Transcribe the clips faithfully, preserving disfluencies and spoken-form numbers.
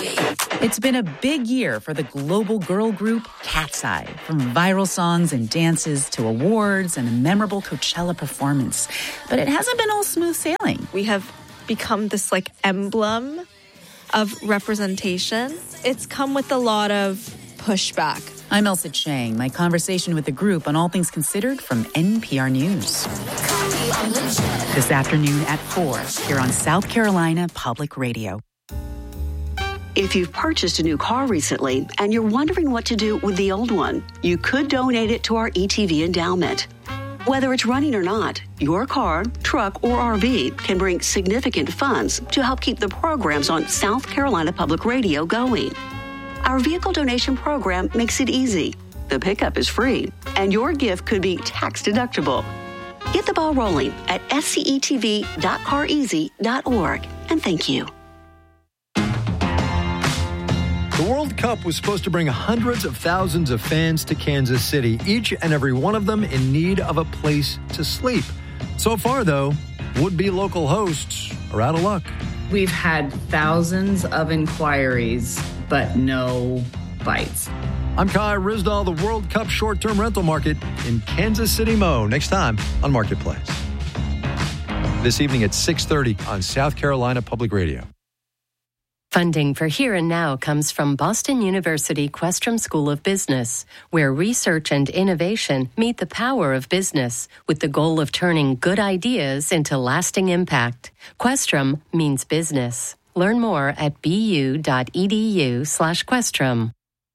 It's been a big year for the global girl group Cat's Eye, from viral songs and dances to awards and a memorable Coachella performance. But it hasn't been all smooth sailing. We have become this like emblem of representation. It's come with a lot of pushback. I'm Elsa Chang. My conversation with the group on All Things Considered from N P R News. This afternoon at four, here on South Carolina Public Radio. If you've purchased a new car recently and you're wondering what to do with the old one, you could donate it to our E T V endowment. Whether it's running or not, your car, truck, or R V can bring significant funds to help keep the programs on South Carolina Public Radio going. Our vehicle donation program makes it easy. The pickup is free, and your gift could be tax deductible. Get the ball rolling at S C E T V dot car easy dot org, and thank you. The World Cup was supposed to bring hundreds of thousands of fans to Kansas City, each and every one of them in need of a place to sleep. So far, though, would-be local hosts are out of luck. We've had thousands of inquiries, but no bites. I'm Kai Risdall, the World Cup short-term rental market in Kansas City, Mo. Next time on Marketplace. This evening at six thirty on South Carolina Public Radio. Funding for Here and Now comes from Boston University Questrom School of Business, where research and innovation meet the power of business with the goal of turning good ideas into lasting impact. Questrom means business. Learn more at bu.edu slash Questrom.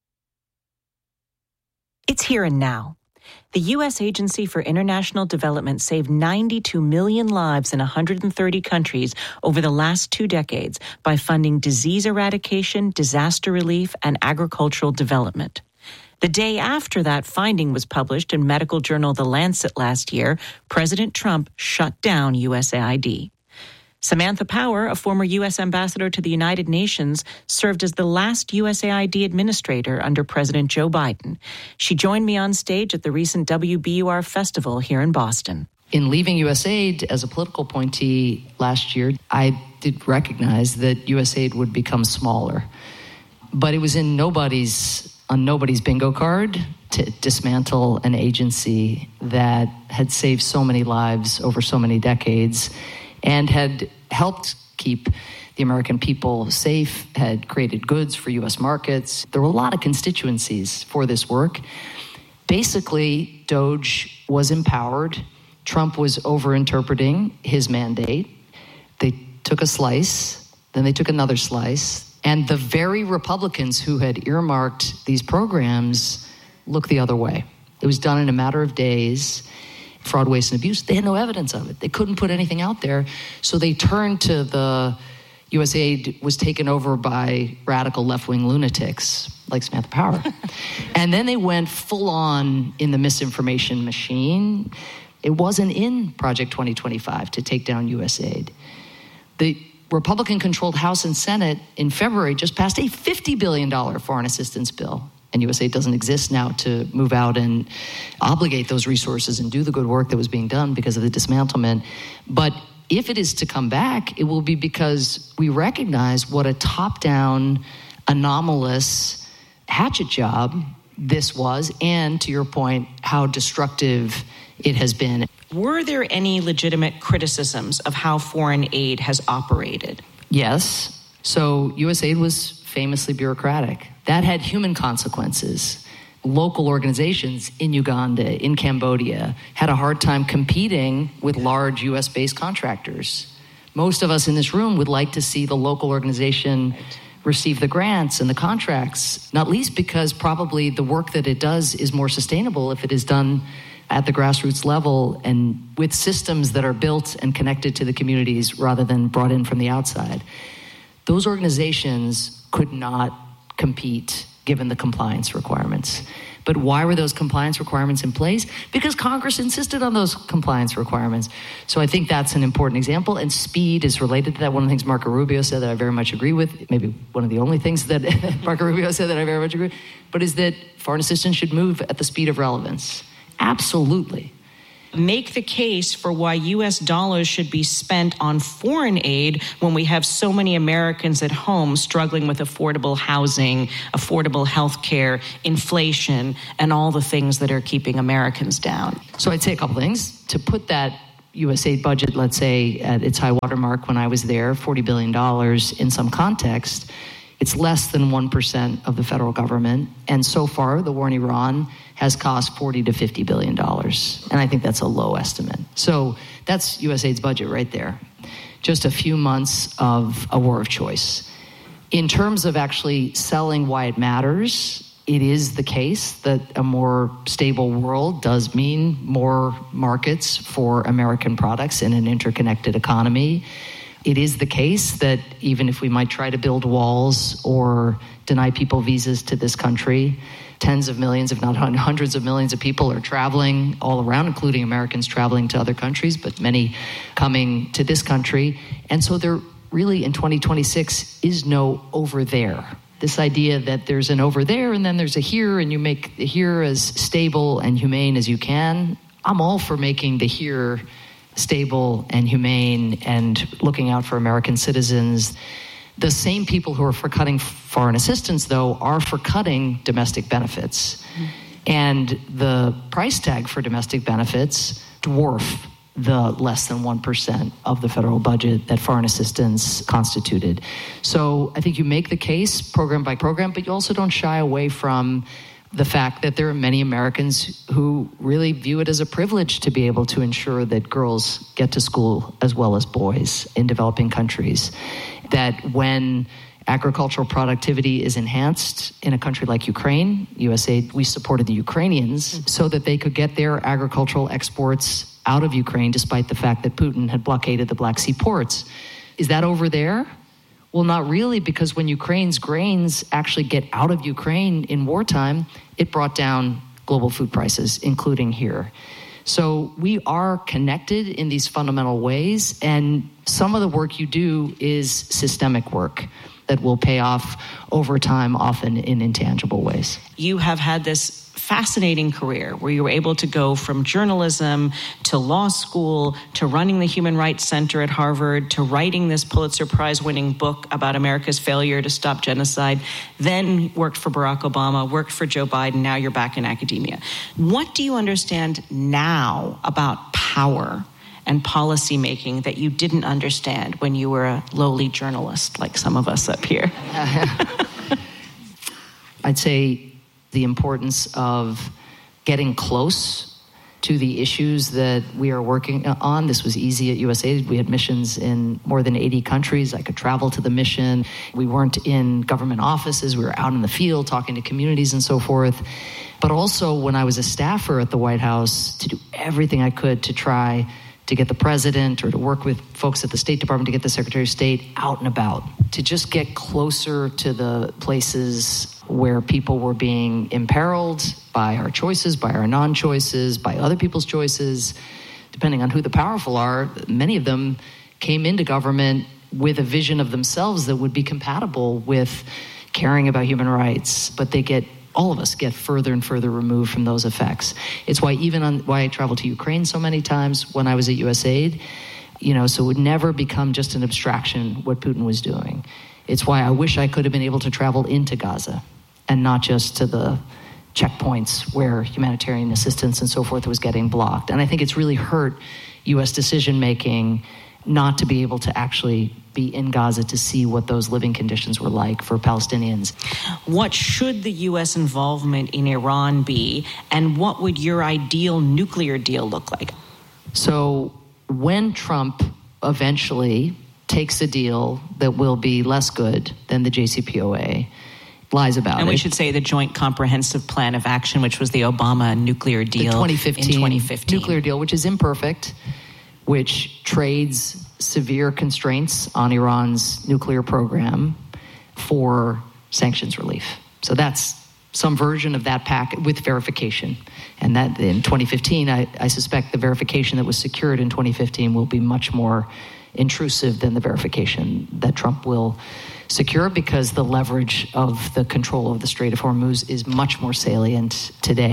It's Here and Now. The U S Agency for International Development saved ninety-two million lives in one hundred thirty countries over the last two decades by funding disease eradication, disaster relief, and agricultural development. The day after that finding was published in medical journal The Lancet last year, President Trump shut down U S A I D. Samantha Power, a former U S ambassador to the United Nations, served as the last U S A I D administrator under President Joe Biden. She joined me on stage at the recent W B U R festival here in Boston. In leaving USAID as a political appointee last year, I did recognize that USAID would become smaller. But it was in nobody's on nobody's bingo card to dismantle an agency that had saved so many lives over so many decades and had helped keep the American people safe, had created goods for U S markets. There were a lot of constituencies for this work. Basically, Doge was empowered. Trump was over-interpreting his mandate. They took a slice, then they took another slice, and the very Republicans who had earmarked these programs looked the other way. It was done in a matter of days. Fraud, waste, and abuse, they had no evidence of it. They couldn't put anything out there. So they turned to the USAID was taken over by radical left-wing lunatics like Samantha Power. And then they went full on in the misinformation machine. It wasn't in Project twenty twenty-five to take down USAID. The Republican-controlled House and Senate in February just passed a fifty billion dollars foreign assistance bill. And USAID doesn't exist now to move out and obligate those resources and do the good work that was being done because of the dismantlement. But if it is to come back, it will be because we recognize what a top-down, anomalous hatchet job this was, and to your point, how destructive it has been. Were there any legitimate criticisms of how foreign aid has operated? Yes. So USAID was famously bureaucratic. That had human consequences. Local organizations in Uganda, in Cambodia, had a hard time competing with large U S-based contractors. Most of us in this room would like to see the local organization receive the grants and the contracts, not least because probably the work that it does is more sustainable if it is done at the grassroots level and with systems that are built and connected to the communities rather than brought in from the outside. Those organizations could not compete given the compliance requirements. But why were those compliance requirements in place? Because Congress insisted on those compliance requirements. So I think that's an important example, and speed is related to that. One of the things Marco Rubio said that I very much agree with, maybe one of the only things that Marco Rubio said that I very much agree with, but is that foreign assistance should move at the speed of relevance. Absolutely. make the case for why U S dollars should be spent on foreign aid when we have so many Americans at home struggling with affordable housing, affordable health care, inflation, and all the things that are keeping Americans down. So I'd say a couple things. To put that U S aid budget, let's say, at its high water mark when I was there, forty billion dollars, in some context, it's less than one percent of the federal government. And so far, the war in Iran has cost forty to fifty billion dollars. And I think that's a low estimate. So that's U S aid's budget right there. Just a few months of a war of choice. In terms of actually selling why it matters, it is the case that a more stable world does mean more markets for American products in an interconnected economy. It is the case that even if we might try to build walls or deny people visas to this country, tens of millions, if not hundreds of millions of people are traveling all around, including Americans traveling to other countries, but many coming to this country. And so there really in twenty twenty-six is no over there. This idea that there's an over there and then there's a here, and you make the here as stable and humane as you can. I'm all for making the here stable and humane and looking out for American citizens. The same people who are for cutting foreign assistance, though, are for cutting domestic benefits. Mm-hmm. And the price tag for domestic benefits dwarf the less than one percent of the federal budget that foreign assistance constituted. So I think you make the case program by program, but you also don't shy away from the fact that there are many Americans who really view it as a privilege to be able to ensure that girls get to school as well as boys in developing countries. That when agricultural productivity is enhanced in a country like Ukraine, U S A I D, we supported the Ukrainians so that they could get their agricultural exports out of Ukraine, despite the fact that Putin had blockaded the Black Sea ports. Is that over there? Well, not really, because when Ukraine's grains actually get out of Ukraine in wartime, it brought down global food prices, including here. So we are connected in these fundamental ways, and some of the work you do is systemic work that will pay off over time, often in intangible ways. You have had this fascinating career where you were able to go from journalism to law school to running the Human Rights Center at Harvard to writing this Pulitzer Prize-winning book about America's failure to stop genocide, then worked for Barack Obama, worked for Joe Biden, now you're back in academia. What do you understand now about power and policymaking that you didn't understand when you were a lowly journalist like some of us up here? I'd say the importance of getting close to the issues that we are working on. This was easy at U S A I D. We had missions in more than eighty countries. I could travel to the mission. We weren't in government offices. We were out in the field talking to communities and so forth. But also when I was a staffer at the White House, to do everything I could to try to get the president or to work with folks at the State Department to get the Secretary of State out and about, to just get closer to the places where people were being imperiled by our choices, by our non-choices, by other people's choices, depending on who the powerful are. Many of them came into government with a vision of themselves that would be compatible with caring about human rights, but they get all of us get further and further removed from those effects. It's why even on why I traveled to Ukraine so many times when I was at U S A I D, you know, so it would never become just an abstraction what Putin was doing. It's why I wish I could have been able to travel into Gaza and not just to the checkpoints where humanitarian assistance and so forth was getting blocked. And I think it's really hurt U S decision-making not to be able to actually be in Gaza to see what those living conditions were like for Palestinians. What should the U S involvement in Iran be, and what would your ideal nuclear deal look like? So when Trump eventually takes a deal that will be less good than the J C P O A, lies about it. And we should say the Joint Comprehensive Plan of Action, which was the Obama nuclear deal the twenty fifteen, in twenty fifteen. Nuclear deal, which is imperfect, which trades severe constraints on Iran's nuclear program for sanctions relief. So that's some version of that pact with verification. And that in twenty fifteen, I, I suspect the verification that was secured in twenty fifteen will be much more intrusive than the verification that Trump will secure, because the leverage of the control of the Strait of Hormuz is much more salient today.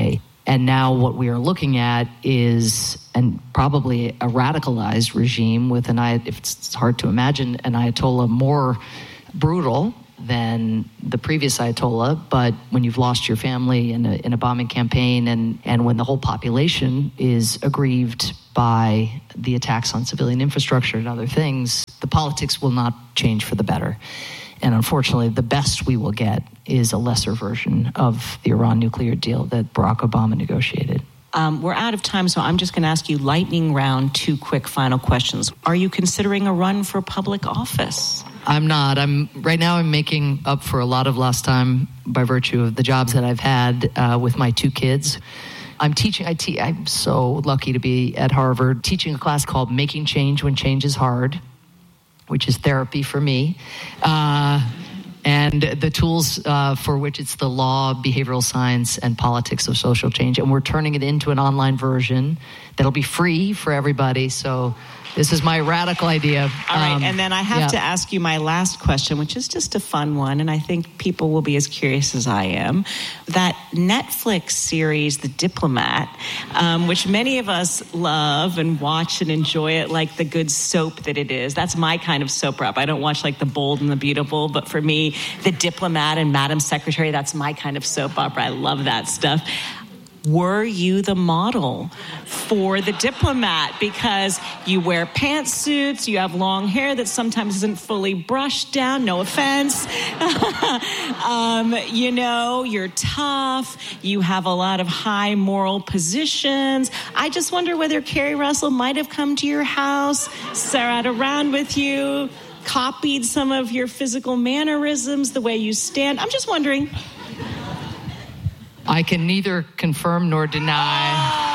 And now what we are looking at is, and probably a radicalized regime with an, if it's hard to imagine, an Ayatollah more brutal than the previous Ayatollah. But when you've lost your family in a, in a bombing campaign, and, and when the whole population is aggrieved by the attacks on civilian infrastructure and other things, the politics will not change for the better. And unfortunately, the best we will get is a lesser version of the Iran nuclear deal that Barack Obama negotiated. Um, we're out of time, so I'm just going to ask you lightning round, two quick final questions. Are you considering a run for public office? I'm not. I'm right now I'm making up for a lot of lost time by virtue of the jobs that I've had uh, with my two kids. I'm teaching, I te- I'm so lucky to be at Harvard teaching a class called Making Change When Change is Hard, which is therapy for me. Uh, and the tools uh, for which it's the law, behavioral science, and politics of social change. And we're turning it into an online version that'll be free for everybody. So this is my radical idea. All right, um, and then I have yeah. to ask you my last question, which is just a fun one, and I think people will be as curious as I am. That Netflix series, The Diplomat, um, which many of us love and watch and enjoy it like the good soap that it is. That's my kind of soap opera. I don't watch like The Bold and the Beautiful, but for me, The Diplomat and Madam Secretary, that's my kind of soap opera. I love that stuff. Were you the model for The Diplomat? Because you wear pantsuits, you have long hair that sometimes isn't fully brushed down, no offense. um, you know, you're tough, you have a lot of high moral positions. I just wonder whether Carrie Russell might have come to your house, sat around with you, copied some of your physical mannerisms, the way you stand. I'm just wondering. I can neither confirm nor deny.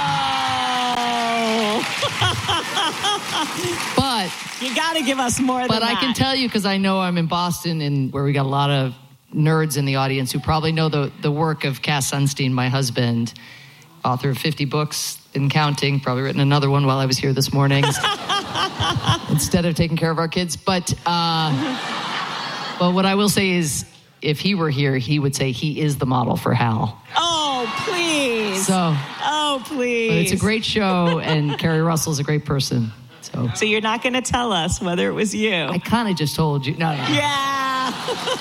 Oh. But you got to give us more than But that. I can tell you, because I know I'm in Boston, and where we got a lot of nerds in the audience who probably know the, the work of Cass Sunstein, my husband, author of fifty books and counting, probably written another one while I was here this morning instead of taking care of our kids. But, uh, but what I will say is, if he were here, he would say he is the model for Hal. Oh, please. So, oh, please. But it's a great show, and Carrie Russell's a great person. So, so you're not going to tell us whether it was you? I kind of just told you. No, no. Yeah.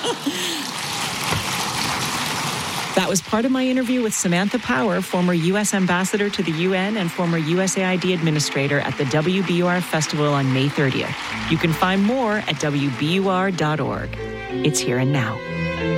That was part of my interview with Samantha Power, former U S ambassador to the U N and former U S A I D administrator at the W B U R Festival on May thirtieth. You can find more at W B U R dot org. It's Here and Now.